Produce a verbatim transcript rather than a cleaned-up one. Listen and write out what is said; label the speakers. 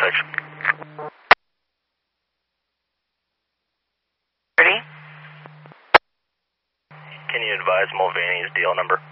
Speaker 1: six.
Speaker 2: Ready?
Speaker 1: Can you advise Mulvaney's deal number?